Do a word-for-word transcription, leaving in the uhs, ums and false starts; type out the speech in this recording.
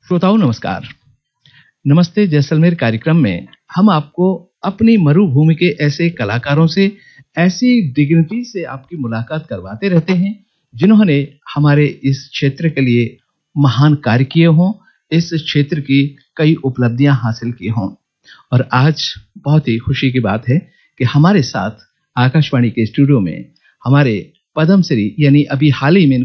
श्रोताओं नमस्कार। नमस्ते जैसलमेर कार्यक्रम में हम आपको अपनी मरुभूमि के ऐसे कलाकारों से, ऐसी डिग्निटी से आपकी मुलाकात करवाते रहते हैं जिन्होंने हमारे इस क्षेत्र के लिए महान कार्य किए हों, इस क्षेत्र की कई उपलब्धियां हासिल की हों। और आज बहुत ही खुशी की बात है कि हमारे साथ आकाशवाणी के स्टूडियो में हमारे पद्मश्री यानी अभी हाल ही में